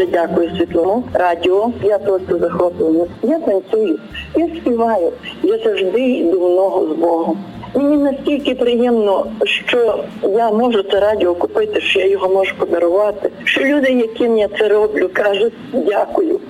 дякую Світлому радіо. Я просто захоплена. Я танцюю, я співаю, я завжди йду в ногу з Богом. Мені настільки приємно, що я можу це радіо купити, що я його можу подарувати. Що люди, яким я це роблю, кажуть дякую.